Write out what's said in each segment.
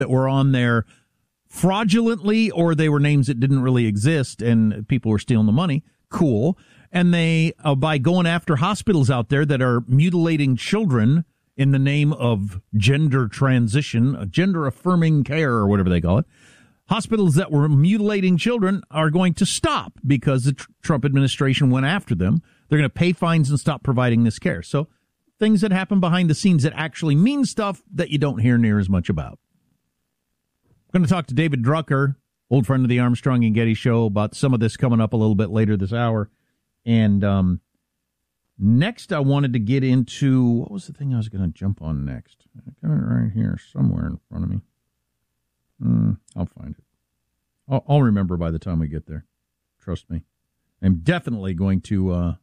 that were on there fraudulently, or they were names that didn't really exist and people were stealing the money. Cool. And they, by going after hospitals out there that are mutilating children in the name of gender transition, gender affirming care, or whatever they call it, hospitals that were mutilating children are going to stop because the Trump administration went after them. They're going to pay fines and stop providing this care. So things that happen behind the scenes that actually mean stuff that you don't hear near as much about. I'm going to talk to David Drucker, old friend of the Armstrong and Getty show, about some of this coming up a little bit later this hour. And next I wanted to get into, what was the thing I was going to jump on next? I got it right here somewhere in front of me. I'll find it. I'll remember by the time we get there. Trust me. I'm definitely going to,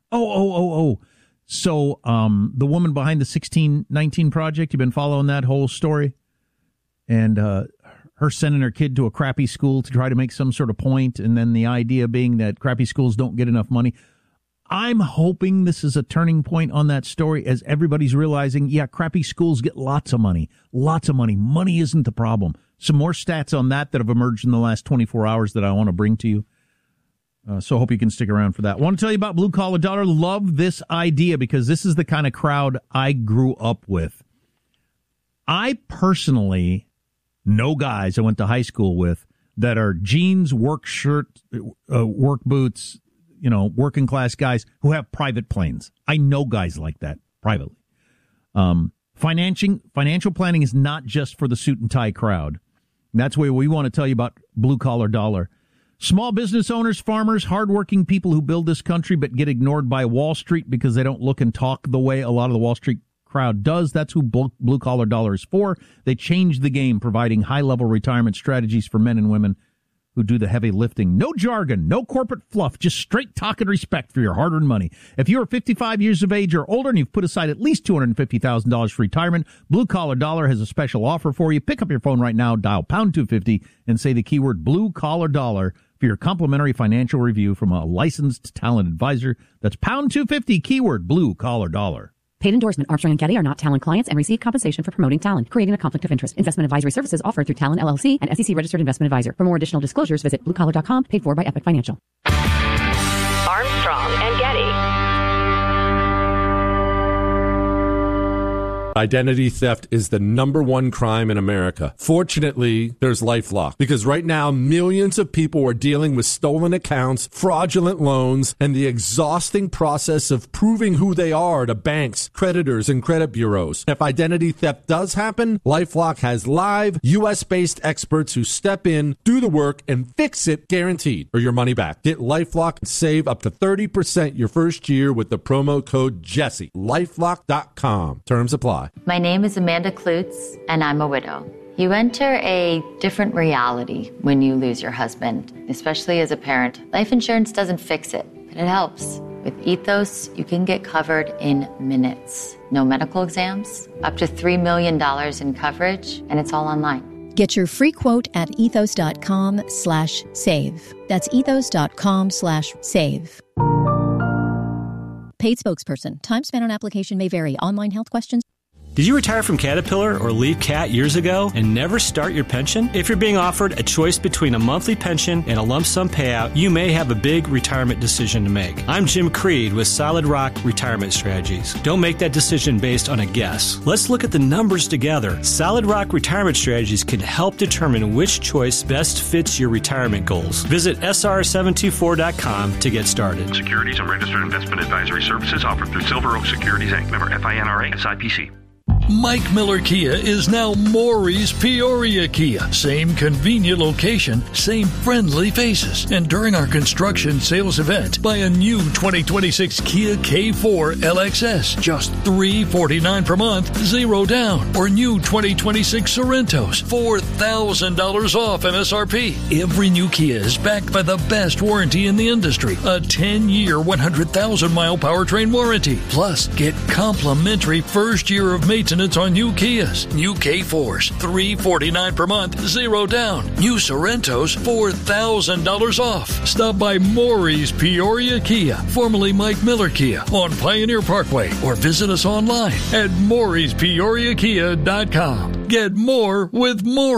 So, the woman behind the 1619 Project, you've been following that whole story? And her sending her kid to a crappy school to try to make some sort of point, and then the idea being that crappy schools don't get enough money. I'm hoping this is a turning point on that story as everybody's realizing, yeah, crappy schools get lots of money. Lots of money. Money isn't the problem. Some more stats on that have emerged in the last 24 hours that I want to bring to you. So I hope you can stick around for that. I want to tell you about Blue Collar Dollar. Love this idea because this is the kind of crowd I grew up with. I personally know guys I went to high school with that are jeans, work shirt, work boots, working class guys who have private planes. I know guys like that privately. Financial planning is not just for the suit and tie crowd. And that's why we want to tell you about Blue Collar Dollar. Small business owners, farmers, hardworking people who build this country but get ignored by Wall Street because they don't look and talk the way a lot of the Wall Street crowd does. That's who Blue Collar Dollar is for. They change the game, providing high-level retirement strategies for men and women who do the heavy lifting. No jargon, no corporate fluff, just straight talk and respect for your hard-earned money. If you are 55 years of age or older and you've put aside at least $250,000 for retirement, Blue Collar Dollar has a special offer for you. Pick up your phone right now, dial pound 250, and say the keyword Blue Collar Dollar for your complimentary financial review from a licensed talent advisor. That's pound 250, keyword Blue Collar Dollar. Paid endorsement. Armstrong and Getty are not Talent clients and receive compensation for promoting Talent, creating a conflict of interest. Investment advisory services offered through Talent LLC and SEC registered investment advisor. For more additional disclosures, visit bluecollar.com. Paid for by Epic Financial. Armstrong and Getty. Identity theft is the #1 crime in America. Fortunately, there's LifeLock, because right now millions of people are dealing with stolen accounts, fraudulent loans, and the exhausting process of proving who they are to banks, creditors, and credit bureaus. If identity theft does happen, LifeLock has live, U.S.-based experts who step in, do the work, and fix it, guaranteed, or your money back. Get LifeLock and save up to 30% your first year with the promo code Jesse. LifeLock.com. Terms apply. My name is Amanda Klutz, and I'm a widow. You enter a different reality when you lose your husband, especially as a parent. Life insurance doesn't fix it, but it helps. With Ethos, you can get covered in minutes. No medical exams, up to $3 million in coverage, and it's all online. Get your free quote at ethos.com/save. That's ethos.com/save. Paid spokesperson. Time spent on application may vary. Online health questions. Did you retire from Caterpillar or leave CAT years ago and never start your pension? If you're being offered a choice between a monthly pension and a lump sum payout, you may have a big retirement decision to make. I'm Jim Creed with Solid Rock Retirement Strategies. Don't make that decision based on a guess. Let's look at the numbers together. Solid Rock Retirement Strategies can help determine which choice best fits your retirement goals. Visit sr724.com to get started. Securities and registered investment advisory services offered through Silver Oak Securities Inc. Member FINRA SIPC. Mike Miller Kia is now Maury's Peoria Kia. Same convenient location, same friendly faces. And during our construction sales event, buy a new 2026 Kia K4 LXS, just $349 per month, 0 down. Or new 2026 Sorrentos, $4,000 off MSRP. Every new Kia is backed by the best warranty in the industry, a 10-year, 100,000-mile powertrain warranty. Plus, get complimentary first year of maintenance maintenance on new Kias, new K4s, $349 per month, 0 down. New Sorrentos, $4,000 off. Stop by Maury's Peoria Kia, formerly Mike Miller Kia, on Pioneer Parkway, or visit us online at MaurysPeoriaKia.com. Get more with more.